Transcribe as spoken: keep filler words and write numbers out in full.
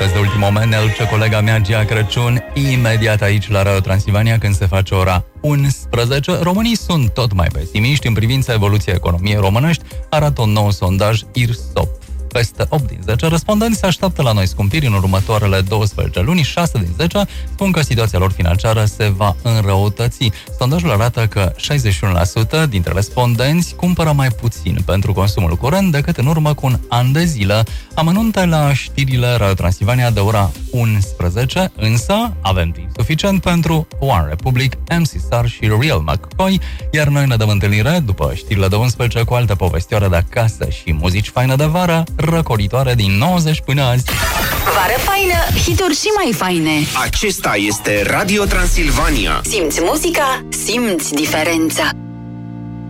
noutăți de ultim moment ne aduce colega mea Gia Crăciun imediat aici la Radio Transilvania când se face ora unsprezece. Românii sunt tot mai pesimiști în privința evoluției economiei românești, arată un nou sondaj I R S O P. Peste opt din zece respondenți se așteaptă la noi scumpiri în următoarele douăsprezece luni, șase din zece spun că situația lor financiară se va înrăutăți. Sondajul arată că șaizeci și unu la sută dintre respondenți cumpără mai puțin pentru consumul curent decât în urmă cu un an de zile. Amănunte la știrile Radio Transilvania de ora unsprezece, însă avem timp suficient pentru One Republic, M C Star și Real McCoy, iar noi ne dăm întâlnire după știrile de unsprezece cu alte povestioare de acasă și muzici faine de vară, răcoritoare din nouăzeci până azi. Vară faină, hituri și mai faine. Acesta este Radio Transilvania. Simți muzica, simți diferența.